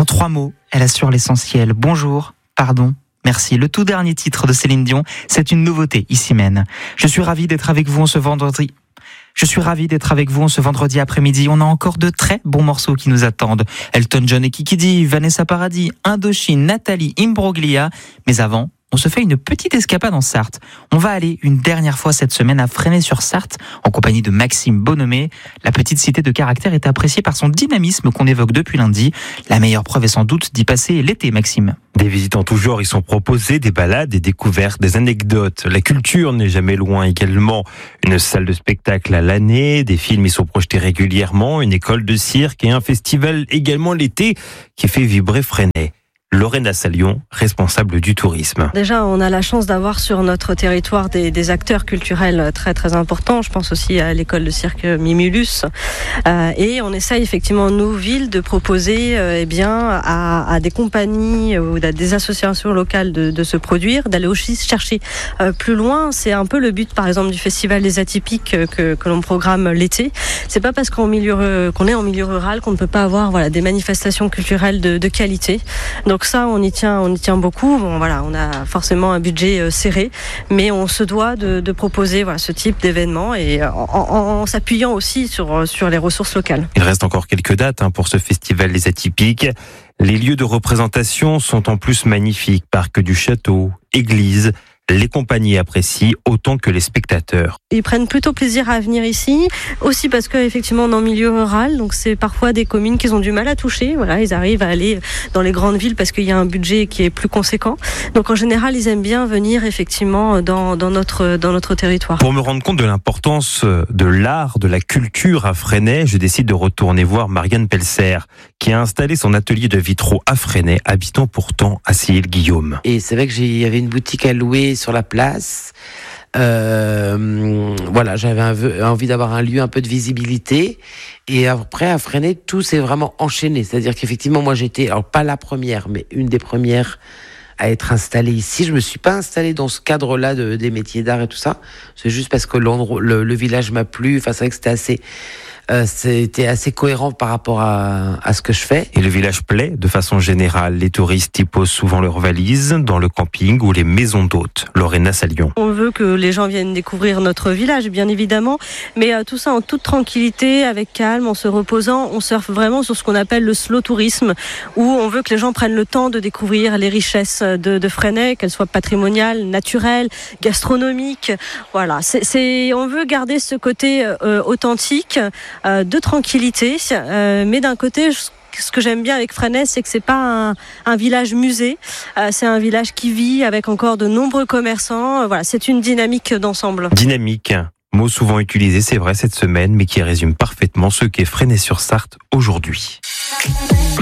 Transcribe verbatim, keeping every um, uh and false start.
En trois mots, elle assure l'essentiel. Bonjour, pardon, merci. Le tout dernier titre de Céline Dion, c'est une nouveauté, ici même. Je suis ravi d'être avec vous en ce vendredi. Je suis ravi d'être avec vous en ce vendredi après-midi. On a encore de très bons morceaux qui nous attendent. Elton John et Kiki Dee, Vanessa Paradis, Indochine, Nathalie, Imbroglia. Mais avant, on se fait une petite escapade en Sarthe. On va aller une dernière fois cette semaine à Fresnay-sur-Sarthe, en compagnie de Maxime Bonhomé. La petite cité de caractère est appréciée par son dynamisme qu'on évoque depuis lundi. La meilleure preuve est sans doute d'y passer l'été, Maxime. Des visites en tout genre y sont proposées, des balades, des découvertes, des anecdotes. La culture n'est jamais loin également. Une salle de spectacle à l'année, des films y sont projetés régulièrement, une école de cirque et un festival également l'été qui fait vibrer Fresnay. Lorena Salion, responsable du tourisme. Déjà, on a la chance d'avoir sur notre territoire des, des acteurs culturels très très importants. Je pense aussi à l'école de cirque Mimulus. Euh, et on essaye effectivement, nous, ville, de proposer euh, eh bien, à, à des compagnies ou à des associations locales de, de se produire, d'aller aussi chercher euh, plus loin. C'est un peu le but, par exemple, du Festival des Atypiques que, que l'on programme l'été. C'est pas parce qu'on, milieu, qu'on est en milieu rural qu'on ne peut pas avoir voilà, des manifestations culturelles de, de qualité. Donc, Donc ça, on y tient, on y tient beaucoup. Bon, voilà, on a forcément un budget euh, serré, mais on se doit de, de proposer voilà, ce type d'événement et en, en, en s'appuyant aussi sur, sur les ressources locales. Il reste encore quelques dates hein, pour ce festival des Atypiques. Les lieux de représentation sont en plus magnifiques. Parc du Château, église. Les compagnies apprécient autant que les spectateurs. Ils prennent plutôt plaisir à venir ici, aussi parce qu'effectivement on est en milieu rural, donc c'est parfois des communes qu'ils ont du mal à toucher. Voilà, ils arrivent à aller dans les grandes villes parce qu'il y a un budget qui est plus conséquent. Donc en général, ils aiment bien venir effectivement dans, dans, notre, dans notre territoire. Pour me rendre compte de l'importance de l'art, de la culture à Fresnay, je décide de retourner voir Marianne Pelser, qui a installé son atelier de vitraux à Fresnay, habitant pourtant à Sillé-le-Guillaume. Et c'est vrai que j'ai, il y avait une boutique à louer sur la place. Euh, voilà, j'avais un, envie d'avoir un lieu un peu de visibilité. Et après, à Fresnay, tout s'est vraiment enchaîné. C'est-à-dire qu'effectivement, moi, j'étais, alors pas la première, mais une des premières à être installée ici. Je me suis pas installée dans ce cadre-là de, des métiers d'art et tout ça. C'est juste parce que l'endroit, le, le village m'a plu. Enfin, c'est vrai que c'était assez... Euh, c'était assez cohérent par rapport à, à ce que je fais. Et le village plaît de façon générale. Les touristes y posent souvent leurs valises dans le camping ou les maisons d'hôtes. Lorena Salion. On veut que les gens viennent découvrir notre village, bien évidemment, mais euh, tout ça en toute tranquillité, avec calme, en se reposant. On surfe vraiment sur ce qu'on appelle le slow tourisme, où on veut que les gens prennent le temps de découvrir les richesses de, de Fresnay, qu'elles soient patrimoniales, naturelles, gastronomiques. Voilà, c'est, c'est, on veut garder ce côté euh, authentique, Euh, de tranquillité, euh, mais d'un côté, je, ce que j'aime bien avec Fresnay, c'est que c'est pas un, un village musée, euh, c'est un village qui vit avec encore de nombreux commerçants. Euh, voilà, c'est une dynamique d'ensemble. Dynamique, mot souvent utilisé, c'est vrai cette semaine, mais qui résume parfaitement ce qu'est Fresnay-sur-Sarthe aujourd'hui.